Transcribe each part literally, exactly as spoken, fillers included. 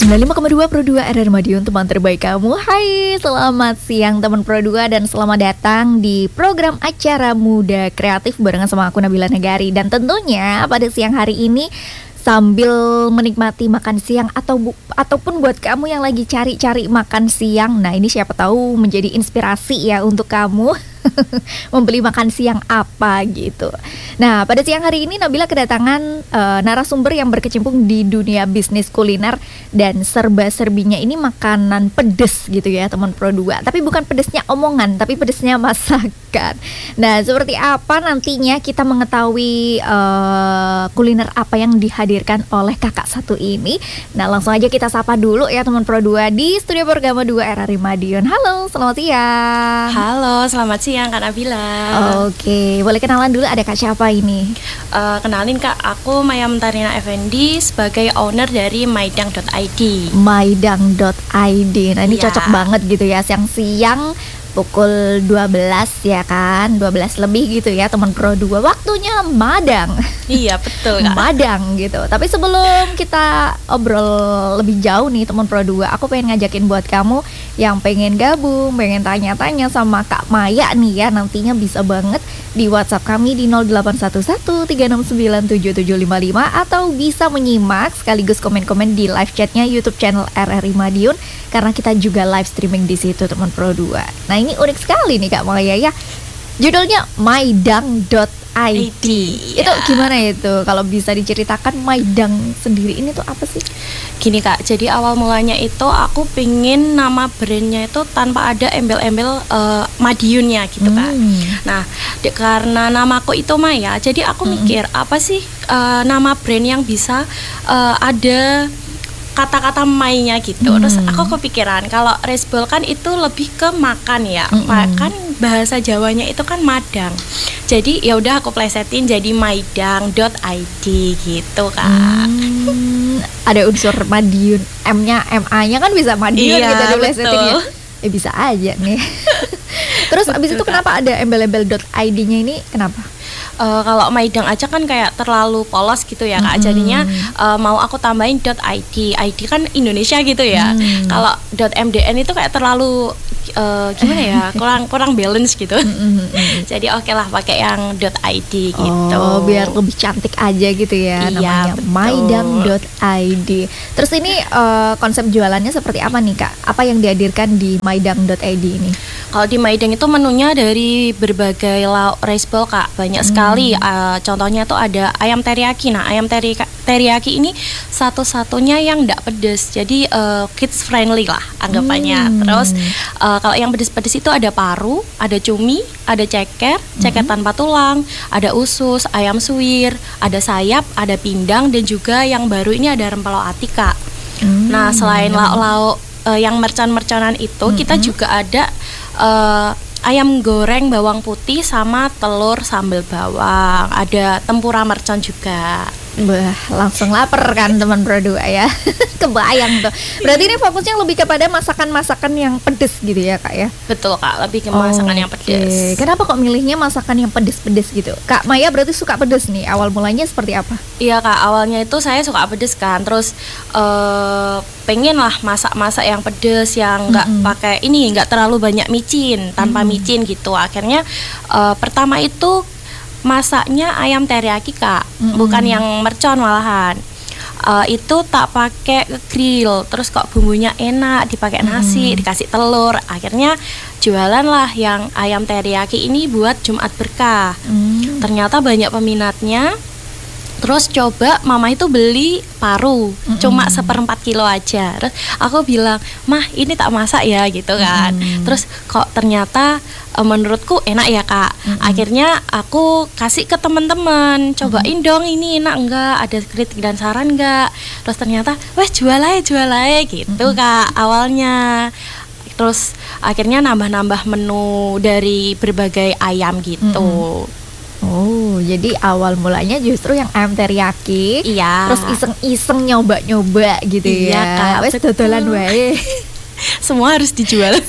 sembilan puluh lima koma dua Pro dua R R Madiun, teman terbaik kamu. Hai, selamat siang teman Pro dua dan selamat datang di program acara Muda Kreatif barengan sama aku Nabila Negari. Dan tentunya pada siang hari ini sambil menikmati makan siang atau bu, ataupun buat kamu yang lagi cari-cari makan siang, nah ini siapa tahu menjadi inspirasi ya untuk kamu membeli makan siang apa gitu. Nah, pada siang hari ini Nabila kedatangan uh, narasumber yang berkecimpung di dunia bisnis kuliner dan serba-serbinya ini makanan pedes gitu ya teman Pro dua. Tapi bukan pedesnya omongan, tapi pedesnya masakan. Nah, seperti apa nantinya kita mengetahui uh, kuliner apa yang dihadirkan oleh kakak satu ini. Nah, langsung aja kita sapa dulu ya teman Pro dua di studio Pergama dua R R I Madiun. Halo, selamat siang. Halo, selamat siang. Siang Kak Nabila. Oke, boleh kenalan dulu, ada Kak siapa ini? Uh, kenalin Kak, aku Maya Mentarina Effendi sebagai owner dari maidang dot i d. maidang dot i d. Nah, ini ya. Cocok banget gitu ya, siang-siang pukul dua belas ya kan, dua belas lebih gitu ya teman Pro dua, waktunya madang. Iya betul Kak. Madang gitu. Tapi sebelum kita obrol lebih jauh nih teman Pro dua, aku pengen ngajakin buat kamu yang pengen gabung, pengen tanya-tanya sama Kak Maya nih ya, nantinya bisa banget di WhatsApp kami di nol delapan satu satu tiga enam sembilan tujuh tujuh lima lima atau bisa menyimak sekaligus komen-komen di live chatnya YouTube channel R R I Madiun karena kita juga live streaming di situ teman Pro dua. Nah, ini unik sekali nih Kak Maya ya. Judulnya maidang dot i d. Ya. Itu gimana itu? Kalau bisa diceritakan maidang sendiri ini tuh apa sih? Gini Kak, jadi awal mulanya itu aku pingin nama brandnya itu tanpa ada embel-embel uh, Madiunnya gitu kan. Hmm. Nah, de- karena namaku itu Maya, jadi aku hmm. mikir apa sih uh, nama brand yang bisa uh, ada kata-kata mainnya gitu. Hmm. Terus aku kepikiran kalau resbol kan itu lebih ke makan ya. Hmm. Makan bahasa Jawanya itu kan madang. Jadi ya udah aku plesetin jadi maidang dot i d gitu Kak. Hmm. Ada unsur Madiun, M-nya, M A-nya kan bisa Madiun iya, gitu diplesetin ya. Eh bisa aja nih. Terus betul, abis itu Kak, kenapa ada embel-embel .id-nya ini kenapa? Uh, kalau maidang aja kan kayak terlalu polos gitu ya Kak. Mm-hmm. Jadinya uh, mau aku tambahin .id. I D kan Indonesia gitu ya. Mm. Kalau .mdn itu kayak terlalu uh, gimana ya? kurang kurang balance gitu. Mm-hmm. Jadi oke okay lah pakai yang .id gitu. Oh, biar lebih cantik aja gitu ya. Iya, namanya maidang dot i d. Terus ini uh, konsep jualannya seperti apa nih Kak? Apa yang dihadirkan di maidang dot i d ini? Kalau di maidang itu menunya dari berbagai lauk rice bowl Kak. Banyak sekali. Hmm. Uh, contohnya tuh ada ayam teriyaki. Nah, ayam teri- teriyaki ini satu-satunya yang enggak pedes. Jadi uh, kids friendly lah anggapannya. Hmm. Terus uh, kalau yang pedes-pedes itu ada paru, ada cumi, ada ceker, ceker hmm. tanpa tulang, ada usus, ayam suwir, ada sayap, ada pindang, dan juga yang baru ini ada rempelo ati Kak. Hmm. Nah, selain lauk-lauk uh, yang mercon-merconan itu, hmm. kita juga ada uh, ayam goreng bawang putih sama telur sambal bawang. Ada tempura mercon juga. Wah, langsung lapar kan teman Pro dua ya. Kebayang tuh. Berarti ini fokusnya lebih kepada masakan-masakan yang pedes gitu ya Kak ya? Betul Kak, lebih ke masakan oh, yang pedes. Okay. Kenapa kok milihnya masakan yang pedes-pedes gitu? Kak Maya berarti suka pedes nih. Awal mulanya seperti apa? Iya Kak, awalnya itu saya suka pedes kan. Terus uh, pengen lah masak-masak yang pedes, yang nggak mm-hmm. pakai ini, nggak terlalu banyak micin, tanpa mm-hmm. micin gitu. Akhirnya uh, pertama itu masaknya ayam teriyaki Kak, mm-hmm. bukan yang mercon malahan. Uh, itu tak pakai grill, terus kok bumbunya enak, dipakai nasi, mm-hmm. dikasih telur. Akhirnya jualan lah yang ayam teriyaki ini buat Jumat Berkah. Mm-hmm. Ternyata banyak peminatnya. Terus coba mama itu beli paru, mm-hmm. cuma seperempat kilo aja. Terus aku bilang, mah ini tak masak ya gitu kan. Mm-hmm. Terus kok ternyata e, menurutku enak ya Kak. Mm-hmm. Akhirnya aku kasih ke teman-teman, cobain mm-hmm. dong ini enak enggak, ada kritik dan saran enggak. Terus ternyata, wah jual aja jual aja gitu mm-hmm. Kak awalnya. Terus akhirnya nambah-nambah menu dari berbagai ayam gitu. Mm-hmm. Oh, jadi awal mulanya justru yang ayam teriyaki. Iya. Terus iseng-iseng nyoba-nyoba gitu iya, ya. Wes dodolan wae. Semua harus dijual.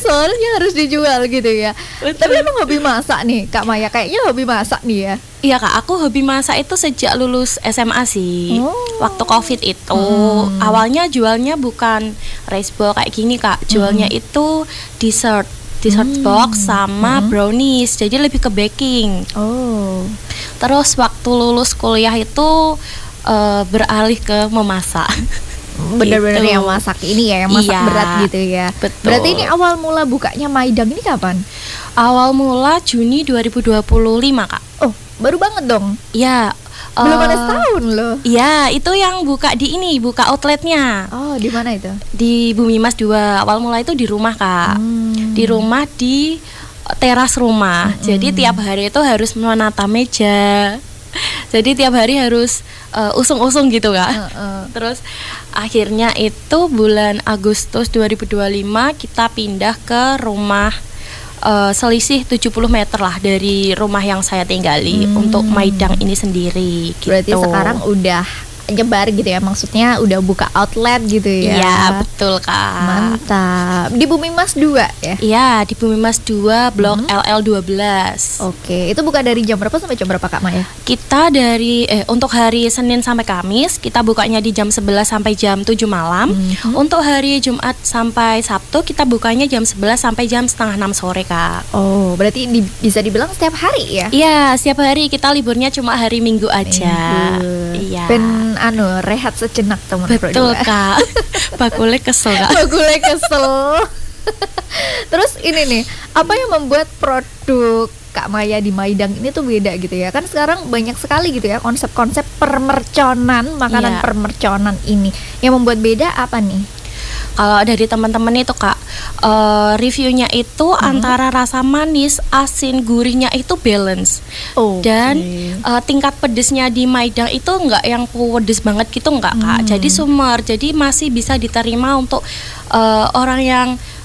soalnya harus dijual gitu ya. Betul. Tapi emang hobi masak nih Kak Maya, kayaknya hobi masak nih ya. Iya Kak, aku hobi masak itu sejak lulus S M A sih. Oh. Waktu Covid itu Hmm. awalnya jualnya bukan rice bowl kayak gini Kak, jualnya Hmm. itu dessert, dessert Hmm. box sama Hmm. brownies. Jadi lebih ke baking. Oh. Terus waktu lulus kuliah itu eh, beralih ke memasak. Bener-bener Gitu. yang masak ini ya, yang masak Iya, berat gitu ya. betul. Berarti ini awal mula bukanya Maidang ini kapan? Awal mula Juni dua ribu dua puluh lima Kak. Oh, baru banget dong. Ya. Belum eh, ada setahun loh. Iya, itu yang buka di ini, buka outletnya Oh, di mana itu? di Bumi Mas dua. Awal mula itu di rumah Kak. Hmm. Di rumah di teras rumah. Hmm. Jadi tiap hari itu harus menata meja. Jadi tiap hari harus uh, usung-usung gitu Kak. Heeh. Terus akhirnya itu bulan Agustus dua ribu dua puluh lima kita pindah ke rumah uh, selisih tujuh puluh meter lah dari rumah yang saya tinggali Hmm. untuk Maidang ini sendiri gitu. Berarti sekarang udah nyebar gitu ya, maksudnya udah buka outlet gitu ya. Iya, betul Kak. Mantap. Di Bumi Mas dua ya? Iya, di Bumi Mas dua Blok Hmm. L L dua belas. Oke, itu buka dari jam berapa sampai jam berapa Kak Maya? Kita dari eh untuk hari Senin sampai Kamis kita bukanya di jam sebelas sampai jam tujuh malam. Mhm. Untuk hari Jumat sampai Sabtu kita bukanya jam sebelas sampai jam setengah enam sore Kak. Oh, berarti di- bisa dibilang setiap hari ya? Iya, setiap hari kita liburnya cuma hari Minggu aja. Minggu. Iya. Ben anu rehat sejenak teman Betul Kak. Bakule kesel Kak. Gue kesel. Terus ini nih, apa yang membuat produk Kak Maya di Maidang ini tuh beda gitu ya? Kan sekarang banyak sekali gitu ya konsep-konsep permerconan, makanan Iya. permerconan ini. Yang membuat beda apa nih? Kalau dari teman-teman itu Kak, eh, reviewnya itu antara rasa manis, asin, gurihnya itu balance. Oh, Dan eh, tingkat pedesnya di Maidang itu enggak yang pedes banget gitu enggak Kak. Hmm. Jadi sumber, jadi masih bisa diterima untuk eh, orang yang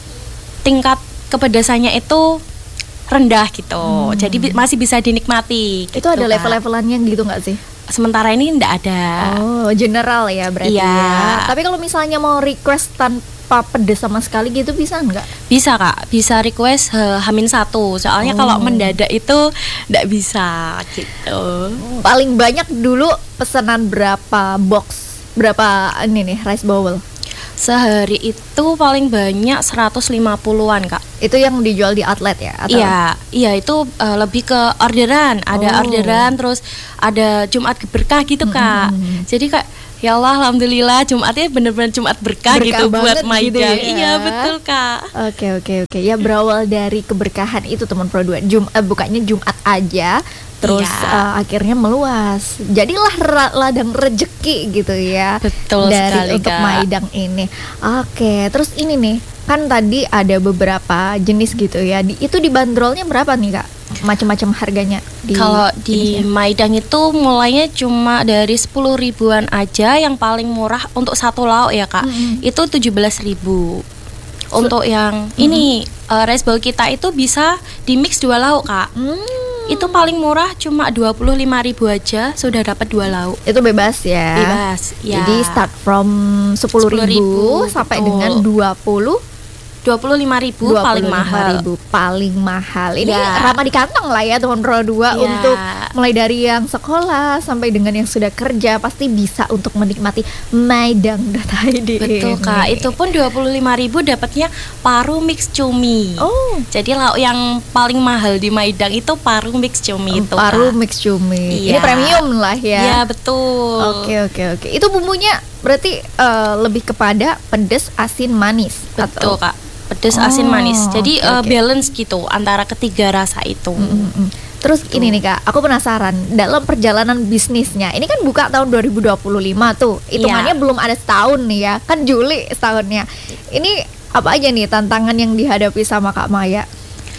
tingkat kepedasannya itu rendah gitu. Hmm. Jadi bi- masih bisa dinikmati. itu gitu, ada Kak. level-levelannya gitu nggak sih? Sementara ini enggak ada. Oh, general ya berarti Iya. ya. Tapi kalau misalnya mau request tanpa pedes sama sekali gitu bisa nggak? Bisa Kak, bisa request eh, Hamin satu. Soalnya Oh. kalau mendadak itu enggak bisa gitu. Paling banyak dulu pesanan berapa box? Berapa ini nih rice bowl? Sehari itu paling banyak seratus lima puluhan Kak. Itu yang dijual di outlet ya? Atau? Iya, iya itu eh, lebih ke orderan. Ada Oh. orderan, terus ada Jumat berkah gitu Kak. Mm-mm. Jadi Kak, ya Allah, alhamdulillah Jumatnya bener-bener Jumat berkah, Berkah gitu banget buat gitu Maidang. ya. Iya betul Kak. Oke oke oke. Ya berawal dari keberkahan itu teman Pro dua. Jum eh, bukanya Jumat aja. Terus Iya. eh, akhirnya meluas. Jadilah ra- ladang rejeki gitu ya. Betul dari sekali, untuk Kak. Maidang ini. Oke, terus ini nih, kan tadi ada beberapa jenis gitu ya. Di, itu dibanderolnya berapa nih Kak? Macam-macam harganya di Kalau di jenisnya? Maidang itu mulainya cuma dari sepuluh ribuan aja, yang paling murah untuk satu lauk ya Kak. Mm-mm. Itu tujuh belas ribu. Untuk yang ini eh, rice bowl kita itu bisa di mix dua lauk Kak. Hmm, Itu paling murah cuma dua puluh lima ribu aja sudah dapat dua lauk. itu bebas ya. Bebas. Ya. Jadi start from sepuluh ribu sepuluh ribu, sampai betul. dengan dua puluh dua puluh lima ribu paling mahal. ribu paling mahal. Ini Ya. ramah di kantong lah ya teman Pro dua Ya. untuk mulai dari yang sekolah sampai dengan yang sudah kerja pasti bisa untuk menikmati maidang dot i d. Betul Kak, ini. itu pun dua puluh lima ribu dapatnya paru mix cumi. Oh, Jadi lauk yang paling mahal di Maidang itu paru mix cumi itu paru Kak. mix cumi. Ini Iya. premium lah ya. Iya betul. Oke oke oke. Itu bumbunya berarti eh, lebih kepada pedas, asin, manis. Betul atau- Kak. Pedas, Oh, asin, manis. Jadi oke, eh, oke. balance gitu antara ketiga rasa itu. Mm-mm. Terus ini nih Kak, aku penasaran dalam perjalanan bisnisnya. Ini kan buka tahun dua ribu dua puluh lima tuh. Hitungannya Iya. belum ada setahun nih ya. Kan Juli setahunnya. Ini apa aja nih tantangan yang dihadapi sama Kak Maya?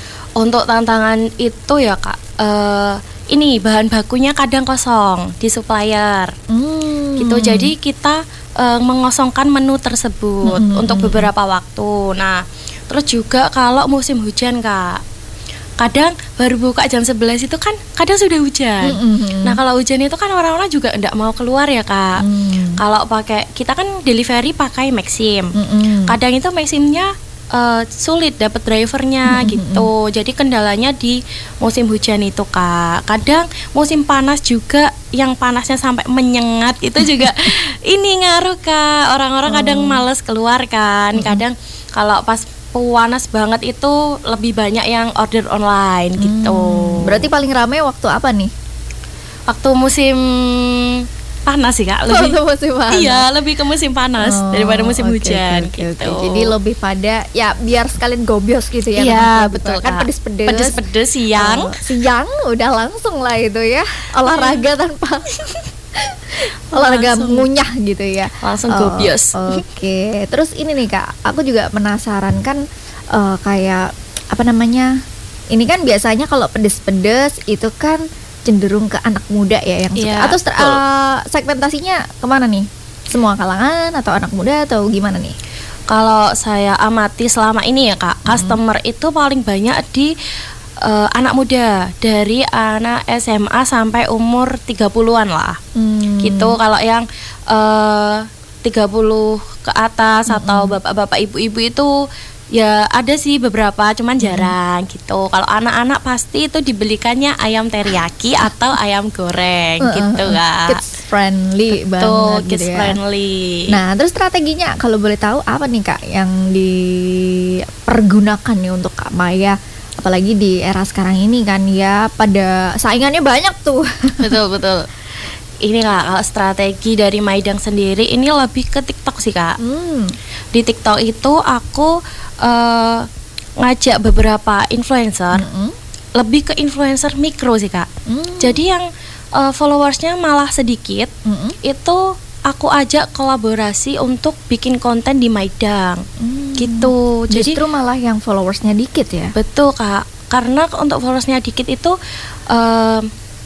Untuk tantangan itu ya Kak, eh, ini bahan bakunya kadang kosong di supplier. Hmm. Gitu. Jadi kita eh, mengosongkan menu tersebut Mm-mm. untuk beberapa waktu. Nah, terus juga kalau musim hujan Kak, kadang baru buka jam sebelas itu kan kadang sudah hujan. Mm-mm. Nah, kalau hujan itu kan orang-orang juga enggak mau keluar ya Kak. Hmm. Kalau pakai, kita kan delivery pakai Maxim. Mm-mm. Kadang itu Maximnya uh, sulit dapat drivernya Mm-mm. gitu. Jadi kendalanya di musim hujan itu Kak. Kadang musim panas juga yang panasnya sampai menyengat itu juga ini ngaruh Kak. Orang-orang Oh. kadang males keluar kan. Mm-mm. Kadang kalau pas panas banget itu lebih banyak yang order online gitu. Hmm, berarti paling rame waktu apa nih? Waktu musim panas sih Kak, lebih Waktu musim panas. iya lebih ke musim panas Oh, daripada musim oke, hujan oke, oke, gitu. oke. Jadi lebih pada ya biar sekalian gobios gitu ya. Iya memang betul kan Kak. pedes-pedes. Pedes-pedes siang. Oh, siang udah langsung lah itu ya olahraga tanpa olahraga Langsung. mengunyah gitu ya. Langsung Oh, gobios. Oke, terus ini nih Kak, aku juga penasaran kan eh, kayak apa namanya? Ini kan biasanya kalau pedes-pedes itu kan cenderung ke anak muda ya yang suka. Iya, Atau stra- betul. eh, segmentasinya kemana nih? Semua kalangan atau anak muda atau gimana nih? Kalau saya amati selama ini ya Kak, customer itu paling banyak di eh, anak muda, dari anak S M A sampai umur tiga puluhan lah. Hmm. Gitu. Kalau yang eh, tiga puluh ke atas atau bapak-bapak ibu-ibu itu ya ada sih beberapa, cuman jarang gitu. Kalau anak-anak pasti itu dibelikannya ayam teriyaki atau ayam goreng Uh, uh, gitu uh, Kak. Kids friendly Betul, banget kids gitu ya. friendly. Nah, terus strateginya kalau boleh tahu apa nih Kak yang dipergunakan nih untuk Kak Maya? Apalagi di era sekarang ini kan ya pada saingannya banyak tuh. betul betul. Ini Kak, kalau strategi dari Maidang sendiri ini lebih ke TikTok sih Kak. Hmm. Di TikTok itu aku eh, ngajak beberapa influencer, Mm-mm. lebih ke influencer mikro sih Kak. Hmm. Jadi yang eh, followersnya malah sedikit, Mm-mm. itu aku ajak kolaborasi untuk bikin konten di Maidang. Hmm. Gitu. Jadi Justru malah yang followersnya dikit ya. betul Kak, karena untuk followersnya dikit itu em,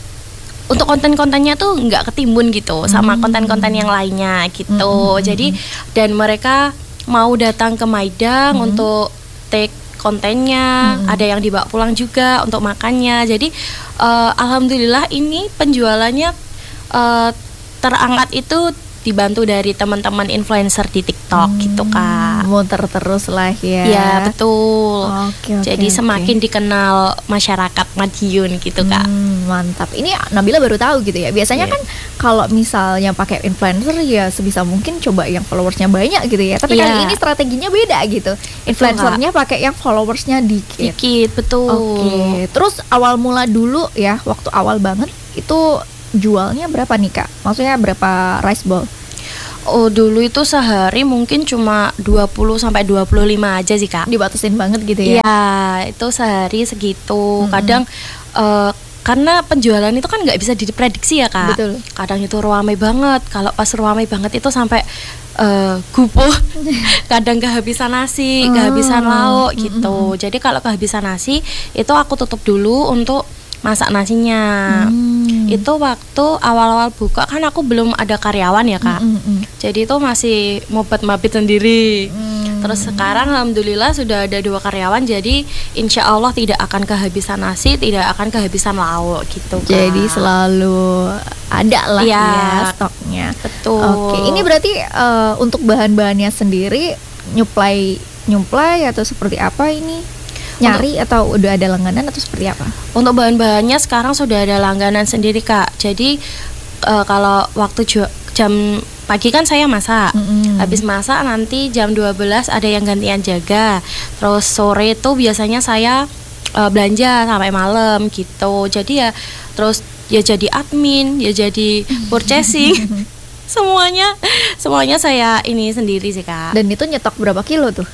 untuk konten-kontennya tuh nggak ketimbun gitu sama Hmm. konten-konten yang lainnya gitu. Hmm, hmm, Jadi dan mereka mau datang ke Maidang Hmm. untuk take kontennya, Hmm. ada yang dibawa pulang juga untuk makannya. Jadi eh, alhamdulillah ini penjualannya eh, terangkat itu dibantu dari teman-teman influencer di TikTok gitu Kak. Muter terus lah ya. Ya betul. Oke, oke, Jadi oke. semakin dikenal masyarakat Madiun gitu Kak. Hmm, mantap. Ini Nabila baru tahu gitu ya. Biasanya Iya. kan kalau misalnya pakai influencer ya sebisa mungkin coba yang followersnya banyak gitu ya. Tapi Iya. kali ini strateginya beda gitu. Influencernya pakai yang followersnya dikit. Dikit betul. Oke. Terus awal mula dulu ya, waktu awal banget itu jualnya berapa nih Kak? Maksudnya berapa rice ball? Oh dulu itu sehari mungkin cuma dua puluh sampai dua puluh lima aja sih Kak. Dibatasin banget gitu ya. Iya, itu sehari segitu. Mm-mm. Kadang eh, karena penjualan itu kan nggak bisa diprediksi ya Kak. Betul. Kadang itu ramai banget. Kalau pas ramai banget itu sampai eh, gupuh. Kadang kehabisan nasi, Oh. kehabisan lauk gitu. Mm-mm. Jadi kalau kehabisan nasi itu aku tutup dulu untuk masak nasinya. Hmm. Itu waktu awal-awal buka kan aku belum ada karyawan ya Kak. Mm-mm. Jadi itu masih mobet-mabit sendiri. Hmm. Terus sekarang alhamdulillah sudah ada dua karyawan, jadi insya Allah tidak akan kehabisan nasi, tidak akan kehabisan lauk gitu Kak. Jadi selalu ada lah Iya. ya stoknya. Betul. Oke, ini berarti eh, untuk bahan-bahannya sendiri nyuplai nyuplai atau seperti apa ini? Nyari atau udah ada langganan atau seperti apa? Untuk bahan-bahannya sekarang sudah ada langganan sendiri Kak. Jadi eh, kalau waktu ju- jam pagi kan saya masak. Mm-mm. Habis masak nanti jam dua belas ada yang gantian jaga. Terus sore itu biasanya saya eh, belanja sampai malam gitu. Jadi ya terus ya jadi admin, ya jadi purchasing. semuanya semuanya saya ini sendiri sih Kak. Dan itu nyetok berapa kilo tuh?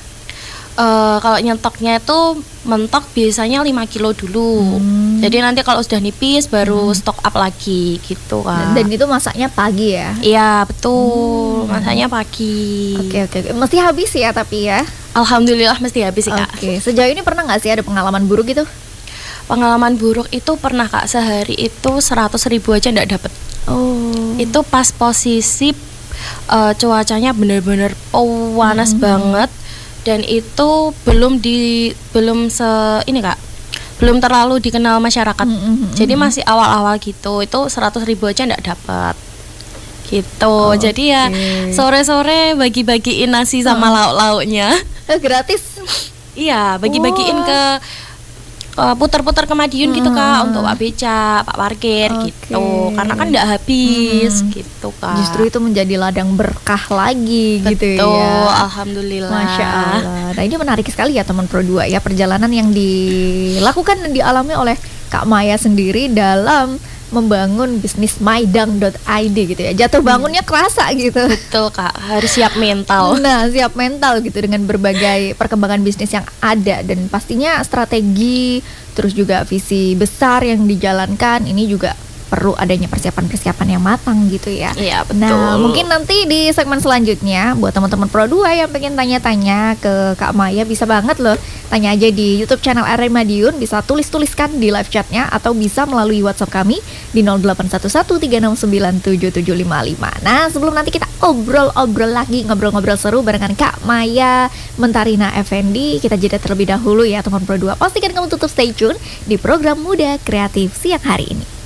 Eh, kalau nyentoknya itu mentok biasanya lima kilo dulu. Hmm. Jadi nanti kalau sudah nipis baru stok up lagi gitu Kak. Dan itu masaknya pagi ya? Iya betul, masaknya pagi. Oke oke, oke. Mesti habis ya tapi ya. Alhamdulillah mesti habis sih Kak. Oke, sejauh ini pernah nggak sih ada pengalaman buruk gitu? Pengalaman buruk itu pernah Kak, sehari itu seratus ribu aja nggak dapet. Oh. Itu pas posisi eh, cuacanya bener-bener panas Hmm. banget. Dan itu belum di belum se ini Kak, belum terlalu dikenal masyarakat. Mm-mm. Jadi masih awal-awal gitu. Itu seratus ribu aja nggak dapat. Gitu. Oke. Jadi ya sore-sore bagi-bagiin nasi sama lauk-lauknya. Eh, gratis. Iya, bagi-bagiin ke uh, putar-putar ke Madiun gitu Kak, untuk Pak Beca, Pak Parkir Oke. gitu. Karena kan nggak habis Hmm. gitu Kak. Justru itu menjadi ladang berkah lagi gitu Betul, ya. alhamdulillah. Masya Allah. Nah ini menarik sekali ya teman Pro dua ya, perjalanan yang dilakukan dan dialami oleh Kak Maya sendiri dalam membangun bisnis maidang dot i d gitu ya. Jatuh bangunnya kerasa gitu. Betul Kak, harus siap mental. Nah, siap mental gitu dengan berbagai perkembangan bisnis yang ada dan pastinya strategi terus juga visi besar yang dijalankan ini juga perlu adanya persiapan-persiapan yang matang gitu ya. Iya, betul. Nah, mungkin nanti di segmen selanjutnya buat teman-teman Pro dua yang pengen tanya-tanya ke Kak Maya bisa banget loh. Tanya aja di YouTube channel R R Madiun, bisa tulis-tuliskan di live chatnya atau bisa melalui WhatsApp kami di nol delapan satu satu tiga enam sembilan tujuh tujuh lima lima. Nah, sebelum nanti kita obrol-obrol lagi, ngobrol-ngobrol seru barengan Kak Maya Mentarina Effendi, kita jeda terlebih dahulu ya teman Pro dua. Pastikan kamu tutup stay tune di program Muda Kreatif siang hari ini.